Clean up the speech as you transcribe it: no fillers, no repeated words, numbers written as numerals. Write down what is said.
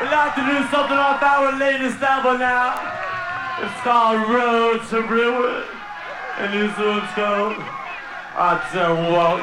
We'd like to do something off our latest album now. It's called Road to Ruin. And this one's called I Tell You What.